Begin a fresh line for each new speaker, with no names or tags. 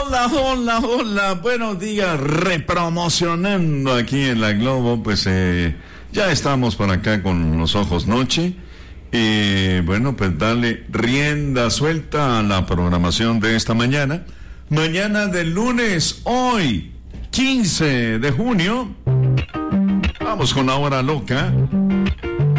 Hola, buenos días, repromocionando aquí en la Globo, pues ya estamos por acá con los ojos noche, bueno, pues darle rienda suelta a la programación de esta mañana del lunes, hoy, 15 de junio, vamos con la hora loca,